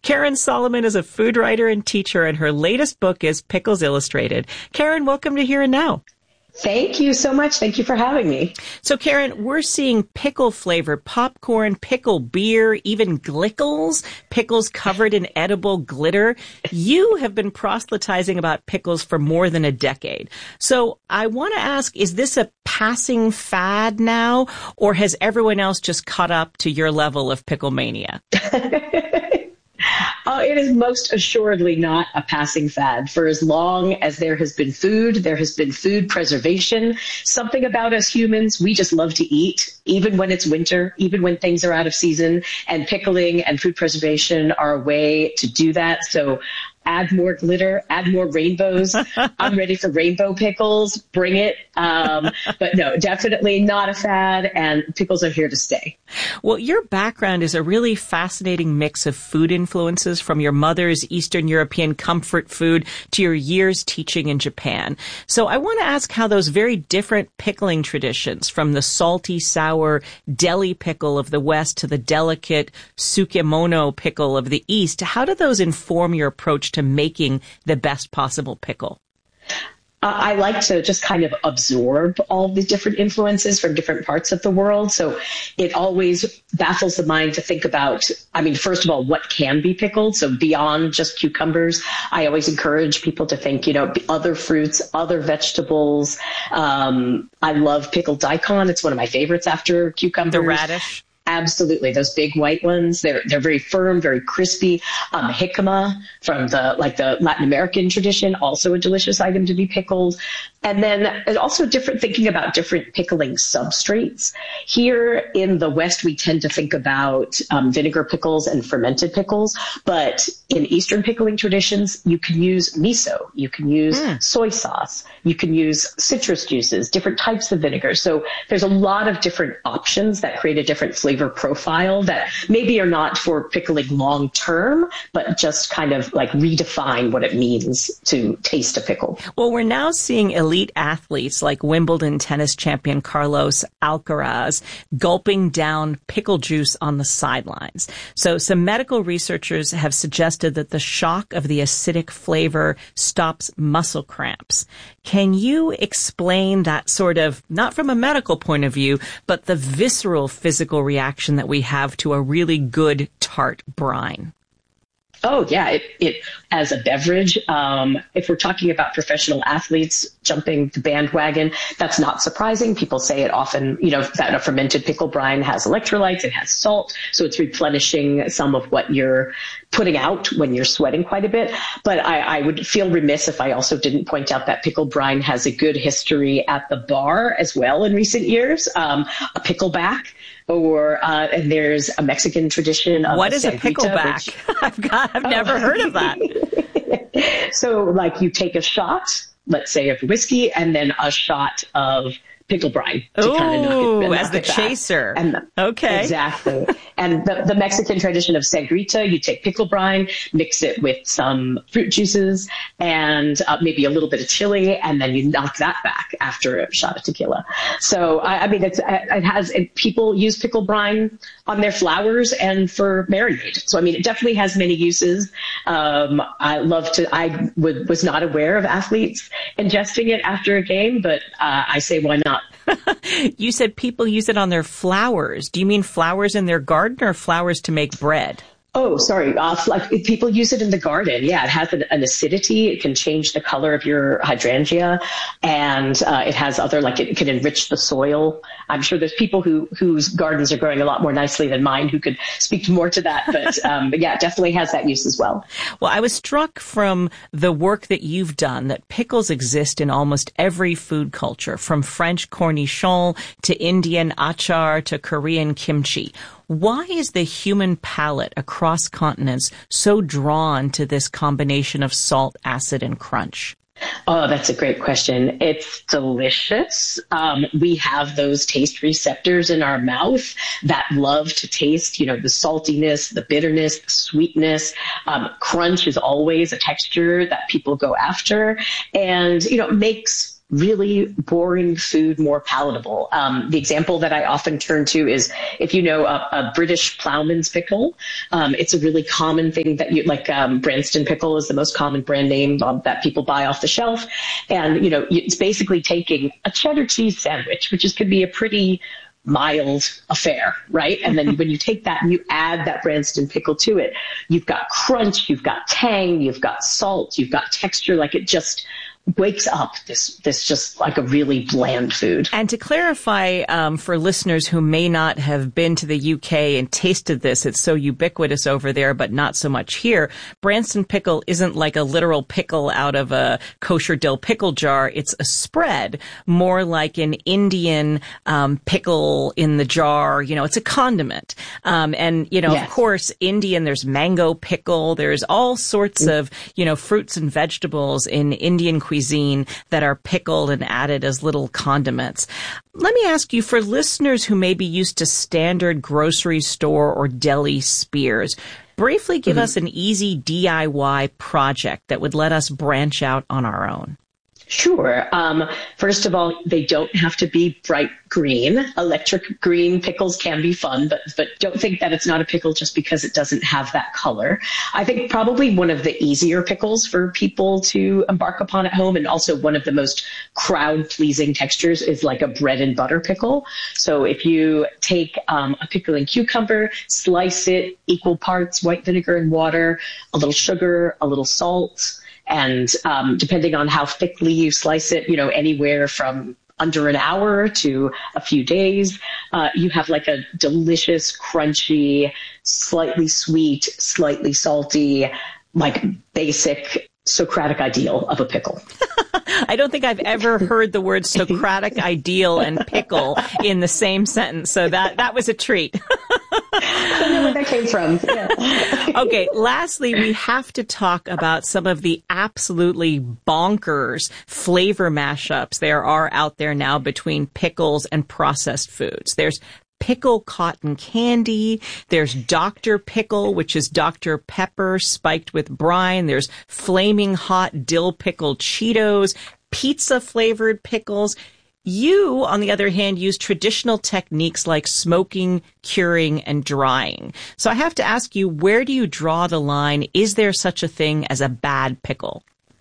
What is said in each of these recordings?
Karen Solomon is a food writer and teacher, and her latest book is Pickles Illustrated. Karen, welcome to Here and Now. Thank you so much. Thank you for having me. So, Karen, we're seeing pickle-flavored popcorn, pickle beer, even Glickles, pickles covered in edible glitter. You have been proselytizing about pickles for more than a decade. So I want to ask, is this a passing fad now, or has everyone else just caught up to your level of pickle mania? It is most assuredly not a passing fad. For as long as there has been food preservation. Something about us humans, we just love to eat, even when it's winter, even when things are out of season, and pickling and food preservation are a way to do that. So add more glitter, add more rainbows. I'm ready for rainbow pickles. Bring it. But no, definitely not a fad, and pickles are here to stay. Well, your background is a really fascinating mix of food influences, from your mother's Eastern European comfort food to your years teaching in Japan. So I want to ask how those very different pickling traditions, from the salty, sour deli pickle of the West to the delicate tsukemono pickle of the East, how do those inform your approach to making the best possible pickle? I like to just kind of absorb all the different influences from different parts of the world. So it always baffles the mind to think about, first of all, what can be pickled? So beyond just cucumbers, I always encourage people to think, other fruits, other vegetables. I love pickled daikon. It's one of my favorites after cucumbers. The radish. Absolutely. Those big white ones. They're very firm, very crispy. Jicama from the Latin American tradition, also a delicious item to be pickled. And then also thinking about different pickling substrates. Here in the West, we tend to think about vinegar pickles and fermented pickles. But in Eastern pickling traditions, you can use miso, you can use soy sauce, you can use citrus juices, different types of vinegar. So there's a lot of different options that create a different flavor profile that maybe are not for pickling long term, but just kind of like redefine what it means to taste a pickle. Well, we're now seeing elite athletes like Wimbledon tennis champion Carlos Alcaraz gulping down pickle juice on the sidelines. So some medical researchers have suggested that the shock of the acidic flavor stops muscle cramps. Can you explain that sort of, not from a medical point of view, but the visceral physical reaction that we have to a really good tart brine? Oh, yeah. It as a beverage, if we're talking about professional athletes jumping the bandwagon, that's not surprising. People say it often, that a fermented pickle brine has electrolytes, it has salt, so it's replenishing some of what you're putting out when you're sweating quite a bit. But I would feel remiss if I also didn't point out that pickle brine has a good history at the bar as well in recent years. A pickleback. And there's a Mexican tradition of what is a pickleback? I've never heard of that. So like you take a shot, let's say of whiskey, and then a shot of pickle brine to kind of knock it as the chaser. Okay. Exactly. And the Mexican tradition of sangrita, you take pickle brine, mix it with some fruit juices and maybe a little bit of chili, and then you knock that back after a shot of tequila. So, people use pickle brine on their flowers and for marinade. So, it definitely has many uses. I was not aware of athletes ingesting it after a game, but I say, why not? You said people use it on their flowers. Do you mean flowers in their garden or flowers to make bread? Oh, sorry. People use it in the garden. Yeah, it has an acidity. It can change the color of your hydrangea, and it has it can enrich the soil. I'm sure there's people whose gardens are growing a lot more nicely than mine who could speak more to that. But yeah, it definitely has that use as well. Well, I was struck from the work that you've done that pickles exist in almost every food culture, from French cornichon to Indian achar to Korean kimchi. Why is the human palate across continents so drawn to this combination of salt, acid, and crunch? Oh, that's a great question. It's delicious. We have those taste receptors in our mouth that love to taste, the saltiness, the bitterness, the sweetness. Crunch is always a texture that people go after, and, makes really boring food more palatable. The example that I often turn to is if you know a British ploughman's pickle. It's a really common thing that you like. Branston pickle is the most common brand name that people buy off the shelf, and it's basically taking a cheddar cheese sandwich, which could be a pretty mild affair, right? And then when you take that and you add that Branston pickle to it, you've got crunch, you've got tang, you've got salt, you've got texture. Like it just wakes up this just like a really bland food. And to clarify, for listeners who may not have been to the UK and tasted this, it's so ubiquitous over there, but not so much here. Branston pickle isn't like a literal pickle out of a kosher dill pickle jar. It's a spread, more like an Indian pickle in the jar. It's a condiment. Yes. Of course, Indian, there's mango pickle. There's all sorts of, fruits and vegetables in Indian cuisine that are pickled and added as little condiments. Let me ask you, for listeners who may be used to standard grocery store or deli spears, briefly give us an easy DIY project that would let us branch out on our own. Sure. First of all, they don't have to be bright green. Electric green pickles can be fun, but don't think that it's not a pickle just because it doesn't have that color. I think probably one of the easier pickles for people to embark upon at home, and also one of the most crowd-pleasing textures, is like a bread and butter pickle. So if you take a pickling cucumber, slice it equal parts white vinegar and water, a little sugar, a little salt, and depending on how thickly you slice it, anywhere from under an hour to a few days, you have like a delicious, crunchy, slightly sweet, slightly salty, like basic Socratic ideal of a pickle. I don't think I've ever heard the word Socratic ideal and pickle in the same sentence. So that was a treat. I don't know where that came from. Yeah. Okay. Lastly, we have to talk about some of the absolutely bonkers flavor mashups there are out there now between pickles and processed foods. There's pickle cotton candy. There's Dr. Pickle, which is Dr. Pepper spiked with brine. There's flaming hot dill pickled Cheetos, pizza flavored pickles. You, on the other hand, use traditional techniques like smoking, curing, and drying. So I have to ask you, where do you draw the line? Is there such a thing as a bad pickle?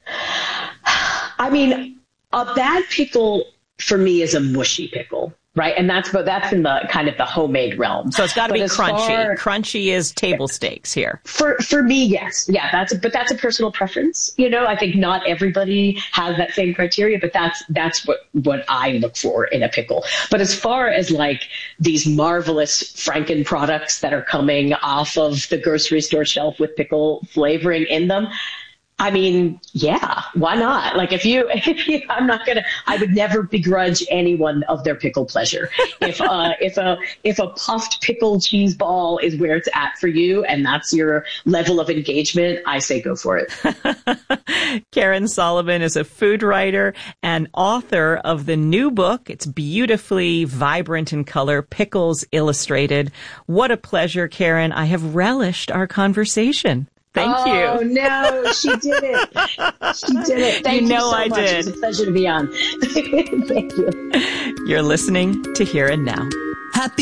I mean, a bad pickle for me is a mushy pickle. Right. And that's in the kind of the homemade realm. So it's got to be crunchy. Crunchy is table stakes here. For me, yes. Yeah. That's a personal preference. I think not everybody has that same criteria, but that's what I look for in a pickle. But as far as like these marvelous Franken products that are coming off of the grocery store shelf with pickle flavoring in them, I mean, yeah, why not? Like I would never begrudge anyone of their pickle pleasure. If a puffed pickle cheese ball is where it's at for you and that's your level of engagement, I say go for it. Karen Sullivan is a food writer and author of the new book. It's beautifully vibrant in color, Pickles Illustrated. What a pleasure, Karen. I have relished our conversation. Thank you. Oh, no, she did it. She did it. Thank you so I much. did. It was a pleasure to be on. Thank you. You're listening to Here and Now. Happy